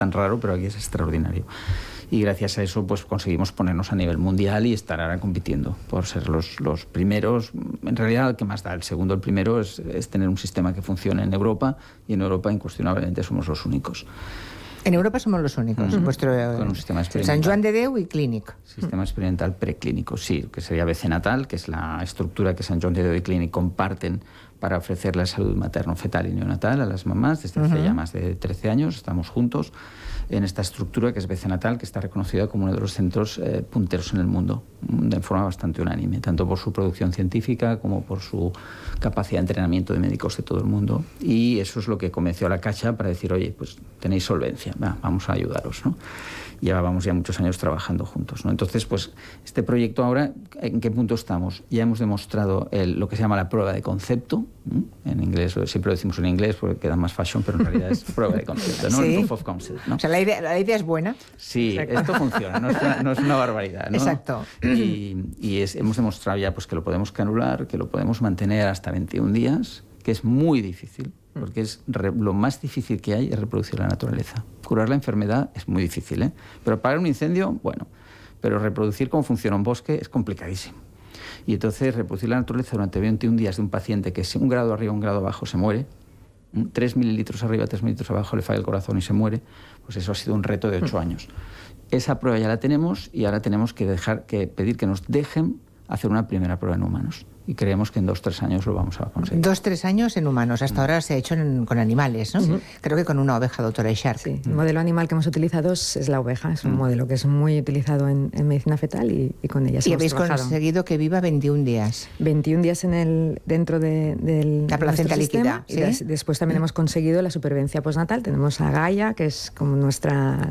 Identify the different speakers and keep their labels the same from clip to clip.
Speaker 1: tan raro, pero aquí es extraordinario. Y gracias a eso pues conseguimos ponernos a nivel mundial y estar ahora compitiendo por ser los primeros. En realidad el que más da, el segundo, el primero es tener un sistema que funcione en Europa, y en Europa incuestionablemente somos los únicos.
Speaker 2: En Europa somos los únicos.
Speaker 1: Con un sistema experimental.
Speaker 2: Sant Joan de Déu y Clínic.
Speaker 1: Sistema experimental preclínico, sí, que sería BC Natal, que es la estructura que Sant Joan de Déu y Clínic comparten para ofrecer la salud materno-fetal y neonatal a las mamás. Desde hace ya más de 13 años estamos juntos en esta estructura que es BC Natal, que está reconocida como uno de los centros punteros en el mundo, de forma bastante unánime, tanto por su producción científica como por su capacidad de entrenamiento de médicos de todo el mundo. Y eso es lo que convenció a la Caixa para decir, oye, pues tenéis solvencia, vamos a ayudaros, ¿no? Llevábamos ya muchos años trabajando juntos, ¿no? Entonces, pues este proyecto ahora, ¿en qué punto estamos? Ya hemos demostrado lo que se llama la prueba de concepto. En inglés, siempre lo decimos en inglés porque queda más fashion, pero en realidad es prueba de concepto, ¿no?
Speaker 2: Sí.
Speaker 1: Proof of concept, ¿no?
Speaker 2: O sea, la idea es buena.
Speaker 1: Sí, esto funciona, no es una barbaridad, ¿no?
Speaker 2: Exacto.
Speaker 1: Hemos demostrado ya pues, que lo podemos canular, que lo podemos mantener hasta 21 días, que es muy difícil, porque lo más difícil que hay es reproducir la naturaleza. Curar la enfermedad es muy difícil, ¿eh? Pero apagar un incendio, bueno, pero reproducir cómo funciona un bosque es complicadísimo. Y entonces reproducir la naturaleza durante 21 días de un paciente que es 1 grado arriba, 1 grado abajo, se muere, 3 mililitros arriba, 3 mililitros abajo, le falla el corazón y se muere, pues eso ha sido un reto de 8 años. Esa prueba ya la tenemos y ahora tenemos que pedir que nos dejen hacer una primera prueba en humanos. Y creemos que en 2-3 años lo vamos a conseguir.
Speaker 2: 2-3 años en humanos. Hasta ahora se ha hecho con animales, ¿no? Sí. Creo que con una oveja, doctora Eixarch.
Speaker 3: Sí, el modelo animal que hemos utilizado es la oveja. Es un modelo que es muy utilizado en medicina fetal y con ella
Speaker 2: y habéis conseguido que viva 21 días.
Speaker 3: 21 días dentro de
Speaker 2: la placenta líquida.
Speaker 3: ¿Sí? Y después también hemos conseguido la supervivencia postnatal. Tenemos a Gaia, que es como nuestra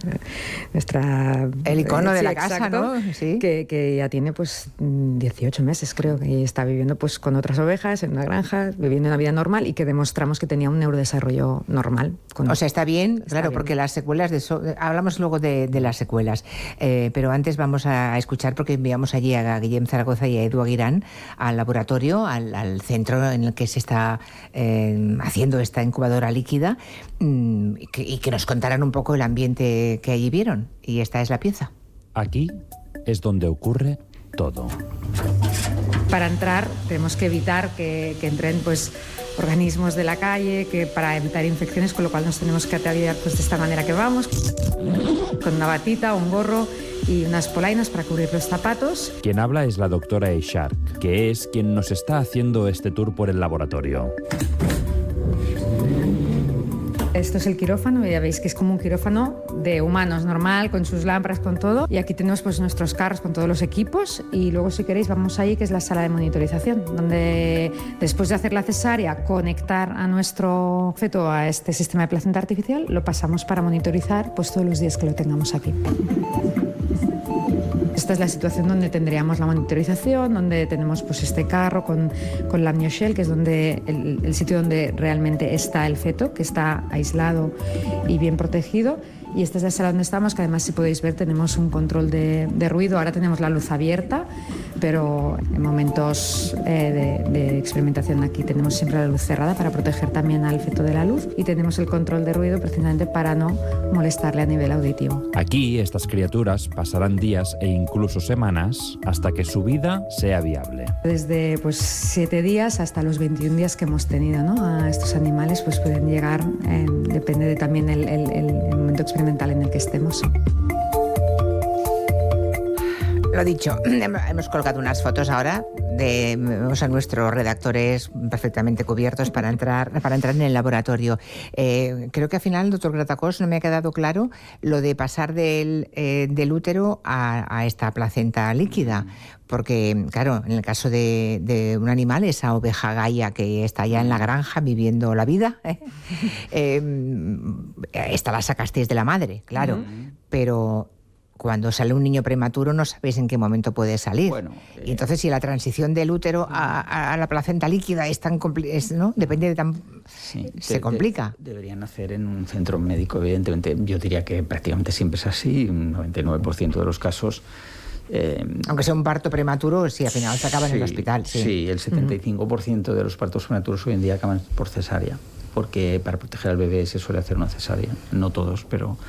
Speaker 2: el icono de la
Speaker 3: exacto,
Speaker 2: casa, ¿no? Sí.
Speaker 3: Que ya tiene pues 18 meses, creo, que está viviendo pues con otras ovejas en una granja, viviendo una vida normal, y que demostramos que tenía un neurodesarrollo normal.
Speaker 2: O sea, está bien, claro, porque las secuelas hablamos luego de las secuelas, pero antes vamos a escuchar, porque enviamos allí a Guillem Zaragoza y a Edu Aguirán al laboratorio, al centro en el que se está haciendo esta incubadora líquida, y que nos contaran un poco el ambiente que allí vieron. Y esta es la pieza.
Speaker 4: Aquí es donde ocurre todo.
Speaker 3: Para entrar tenemos que evitar que entren pues organismos de la calle, que para evitar infecciones, con lo cual nos tenemos que ataviar pues de esta manera que vamos, con una batita, un gorro y unas polainas para cubrir los zapatos.
Speaker 4: Quien habla es la doctora Eixarch, que es quien nos está haciendo este tour por el laboratorio.
Speaker 3: Esto es el quirófano, ya veis que es como un quirófano de humanos normal, con sus lámparas, con todo. Y aquí tenemos pues nuestros carros con todos los equipos, y luego, si queréis, vamos ahí, que es la sala de monitorización, donde después de hacer la cesárea, conectar a nuestro feto a este sistema de placenta artificial, lo pasamos para monitorizar pues todos los días que lo tengamos aquí. Esta es la situación donde tendríamos la monitorización, donde tenemos pues este carro con la AmnioShell, que es donde el sitio donde realmente está el feto, que está aislado y bien protegido. Y esta es la sala donde estamos, que además, si podéis ver, tenemos un control de ruido. Ahora tenemos la luz abierta, pero en momentos de experimentación aquí tenemos siempre la luz cerrada para proteger también al feto de la luz, y tenemos el control de ruido precisamente para no molestarle a nivel auditivo.
Speaker 4: Aquí estas criaturas pasarán días e incluso semanas hasta que su vida sea viable.
Speaker 3: Desde pues 7 días hasta los 21 días que hemos tenido, ¿no? A estos animales pues pueden llegar, depende de también el momento experimental en el que estemos.
Speaker 2: Lo dicho, hemos colgado unas fotos ahora vemos a nuestros redactores perfectamente cubiertos para entrar en el laboratorio. Creo que al final, doctor Gratacós, no me ha quedado claro lo de pasar del útero a esta placenta líquida. Porque, claro, en el caso de un animal, esa oveja Gaia que está ya en la granja viviendo la vida, esta la sacasteis de la madre, claro, pero cuando sale un niño prematuro no sabéis en qué momento puede salir. Bueno, y entonces, si la transición del útero a la placenta líquida es tan ¿no? Depende de tan... Sí, se complica.
Speaker 1: Deberían nacer en un centro médico, evidentemente. Yo diría que prácticamente siempre es así, un 99% de los casos.
Speaker 2: Aunque sea un parto prematuro, sí, al final se acaba en el hospital.
Speaker 1: Sí, el 75% de los partos prematuros hoy en día acaban por cesárea. porque para proteger al bebé se suele hacer una cesárea. No todos, pero